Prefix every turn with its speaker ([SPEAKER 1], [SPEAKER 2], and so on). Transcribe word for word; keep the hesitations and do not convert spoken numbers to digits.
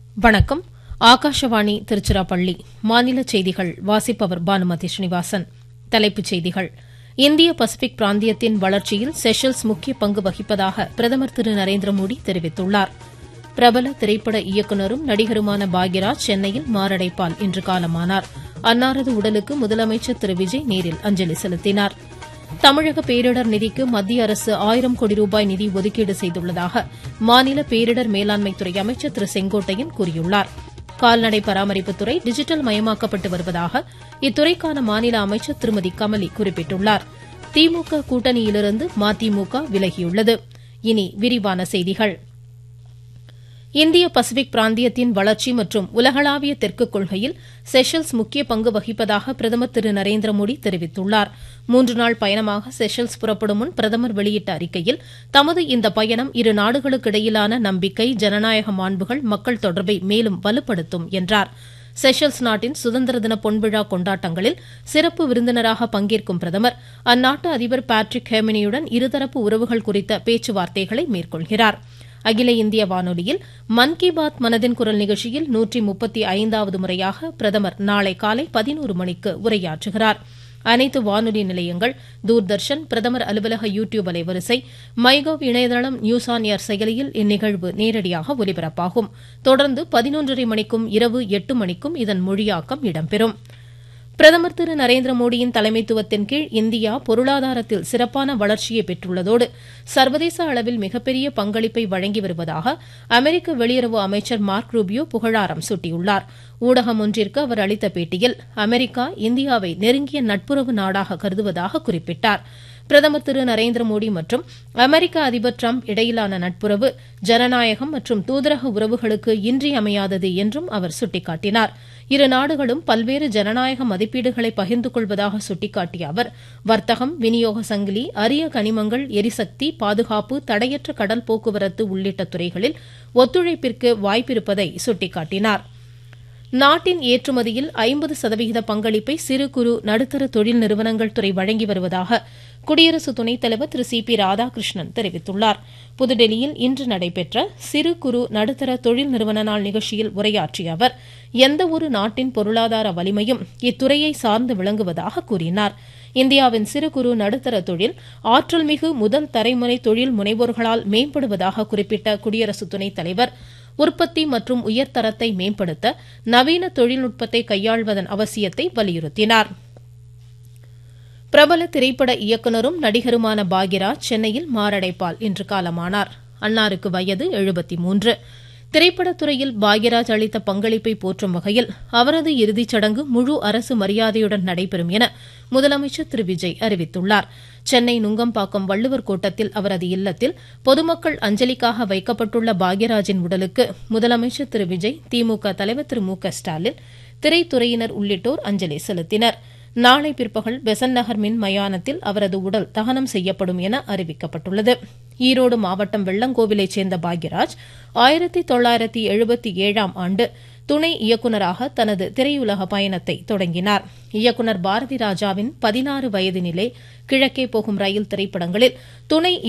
[SPEAKER 1] வணக்கம். ஆகாஷவாணி திருச்சிராப்பள்ளி. மாநில செய்திகள் வாசிப்பவர் பானுமதி ஸ்ரீனிவாசன். தலைப்புச் செய்திகள். இந்திய பசிபிக் பிராந்தியத்தின் வளர்ச்சியில் செஷல்ஸ் முக்கிய பங்கு வகிப்பதாக பிரதமர் திரு நரேந்திர மோடி தெரிவித்துள்ளார். பிரபல திரைப்பட இயக்குநரும் நடிகருமான பாக்யராஜ் சென்னையில் மாரடைப்பால் இன்று காலமானார். அன்னாரது உடலுக்கு முதலமைச்சர் திரு விஜய் நேரில் அஞ்சலி செலுத்தினார். தமிழக பேரிடர் நிதிக்கு மத்திய அரசு ஆயிரம் கோடி ரூபாய் நிதி ஒதுக்கீடு செய்துள்ளதாக மாநில பேரிடர் மேலாண்மைத்துறை அமைச்சர் திரு செங்கோட்டையன் கூறியுள்ளார். கால்நடை பராமரிப்புத்துறை டிஜிட்டல் மயமாக்கப்பட்டு வருவதாக இத்துறைக்கான மாநில அமைச்சர் திருமதி கமலி குறிப்பிட்டுள்ளார். திமுக கூட்டணியிலிருந்து மதிமுக விலகியுள்ளது. இனி விரிவான செய்திகள். இந்திய பசிபிக் பிராந்தியத்தின் வளர்ச்சி மற்றும் உலகளாவிய தெற்கு கொள்கையில் செஷல்ஸ் முக்கிய பங்கு வகிப்பதாக பிரதமர் திரு நரேந்திர மோடி தெரிவித்துள்ளார். மூன்று நாள் பயணமாக செஷல்ஸ் புறப்படும் முன் பிரதமர் வெளியிட்ட அறிக்கையில் தமது இந்த பயணம் இரு நாடுகளுக்கிடையிலான நம்பிக்கை, ஜனநாயக மாண்புகள், மக்கள் தொடர்பை மேலும் வலுப்படுத்தும் என்றார். செஷல்ஸ் நாட்டின் சுதந்திர தின பொன்விழா கொண்டாட்டங்களில் சிறப்பு விருந்தினராக பங்கேற்கும் பிரதமர் அந்நாட்டு அதிபர் பேட்ரிக் ஹெர்மினியுடன் இருதரப்பு உறவுகள் குறித்த பேச்சுவார்த்தைகளை மேற்கொள்கிறார். அகில இந்திய வானொலியில் மன் கி பாத் மனதின் குரல் நிகழ்ச்சியில் நூற்றி முப்பத்தி ஐந்தாவது முறையாக பிரதமர் நாளை காலை பதினோரு மணிக்கு உரையாற்றுகிறார். அனைத்து வானொலி நிலையங்கள், தூர்தர்ஷன், பிரதமர் அலுவலக யூ டியூப் அலைவரிசை, மைகவ் இணையதளம், நியூஸ் ஆன் ஏர் செயலியில் இந்நிகழ்வு நேரடியாக ஒலிபரப்பாகும். தொடர்ந்து பதினொன்றரை மணிக்கும் இரவு எட்டு மணிக்கும் இதன் மொழியாக்கம் இடம்பெறும். பிரதமர் திரு நரேந்திர மோடியின் தலைமைத்துவத்தின் கீழ் இந்தியா பொருளாதாரத்தில் சிறப்பான வளர்ச்சியை பெற்றுள்ளதோடு சர்வதேச அளவில் மிகப்பெரிய பங்களிப்பை வழங்கி வருவதாக அமெரிக்க வெளியுறவு அமைச்சர் மார்க் ரூபியோ புகழாரம் சூட்டியுள்ளார். ஊடகம் ஒன்றிற்கு அவர் அளித்த பேட்டியில் அமெரிக்கா இந்தியாவை நெருங்கிய நட்புறவு நாடாக கருதுவதாக குறிப்பிட்டார். பிரதமர் திரு நரேந்திர மோடி மற்றும் அமெரிக்க அதிபர் டிரம்ப் இடையிலான நட்புறவு ஜனநாயகம் மற்றும் தூதரக உறவுகளுக்கு இன்றியமையாதது என்றும் அவர் சுட்டிக்காட்டினார். இரு நாடுகளும் பல்வேறு ஜனநாயக மதிப்பீடுகளை பகிர்ந்து கொள்வதாக சுட்டிக்காட்டிய அவர் வர்த்தகம், விநியோக சங்கிலி, அரிய கனிமங்கள், எரிசக்தி, பாதுகாப்பு, தடையற்ற கடல் போக்குவரத்து உள்ளிட்ட துறைகளில் ஒத்துழைப்பிற்கு வாய்ப்பிருப்பதை சுட்டிக்காட்டினார். நாட்டின் ஏற்றுமதியில் ஐம்பது சதவிகித பங்களிப்பை சிறு குறு நடுத்தர தொழில் நிறுவனங்கள் துறை வழங்கி வருவதாக குடியரசு துணைத் தலைவர் திரு சி பி ராதாகிருஷ்ணன் தெரிவித்துள்ளார். புதுடெல்லியில் இன்று நடைபெற்ற சிறு குறு நடுத்தர தொழில் நிறுவன நாள் நிகழ்ச்சியில் உரையாற்றிய அவர் எந்தவொரு நாட்டின் பொருளாதார வலிமையும் இத்துறையை சார்ந்து விளங்குவதாக கூறினார். இந்தியாவின் சிறு குறு நடுத்தர தொழில் ஆற்றல் மிகு முதல் தலைமுறை தொழில் முனைவோர்களால் மேம்படுவதாக குறிப்பிட்ட குடியரசு துணைத் தலைவர் உற்பத்தி மற்றும் உயர்தரத்தை மேம்படுத்த நவீன தொழில்நுட்பத்தை கையாள்வதன் அவசியத்தை வலியுறுத்தினார். பிரபல திரைப்பட இயக்குநரும் நடிகருமான பாக்யராஜ் சென்னையில் மாரடைப்பால் இன்று காலமானார். அன்னாருக்கு வயது எழுபத்தி மூன்று. திரைப்படத்துறையில் பாக்யராஜ் அளித்த பங்களிப்பை போற்றும் வகையில் அவரது இறுதிச் சடங்கு முழு அரசு மரியாதையுடன் நடைபெறும் என முதலமைச்சர் திரு விஜய் அறிவித்துள்ளார். சென்னை நுங்கம்பாக்கம் வள்ளுவர் கோட்டத்தில் அவரது இல்லத்தில் பொதுமக்கள் அஞ்சலிக்காக வைக்கப்பட்டுள்ள பாக்யராஜின் உடலுக்கு முதலமைச்சர் திரு விஜய், திமுக தலைவர் திரு மு க ஸ்டாலின், திரைத்துறையினர் உள்ளிட்டோர் அஞ்சலி செலுத்தினர். நாளை பிற்பகல் பெசன்ட் நகர் மின் மயானத்தில் அவரது உடல் தகனம் செய்யப்படும் என அறிவிக்கப்பட்டுள்ளது. ஈரோடு மாவட்டம் வெள்ளங்கோவிலைச் சேர்ந்த பாக்யராஜ் ஆயிரத்தி தொள்ளாயிரத்தி எழுபத்தி ஏழாம் ஆண்டு துணை இயக்குநராக தனது திரையுலக பயணத்தை தொடங்கினார். இயக்குநர் பாரதி ராஜாவின் பதினாறு வயதினிலே, கிழக்கே போகும் ரயில் திரைப்படங்களில் துணை